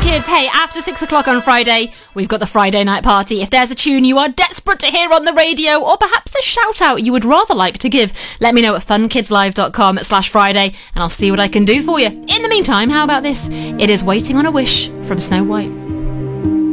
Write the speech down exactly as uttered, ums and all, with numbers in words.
Kids. Hey, after six o'clock on Friday, we've got the Friday night party. If there's a tune you are desperate to hear on the radio, or perhaps a shout out you would rather like to give, let me know at funkidslive.com slash Friday, and I'll see what I can do for you. In the meantime, how about this? It is Waiting on a Wish from Snow White.